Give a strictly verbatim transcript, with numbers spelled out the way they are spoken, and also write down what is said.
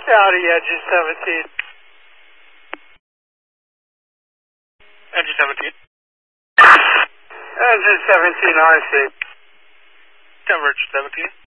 Howdy, engine seventeen. Engine seventeen. Engine seventeen, I see. Coverage seventeen.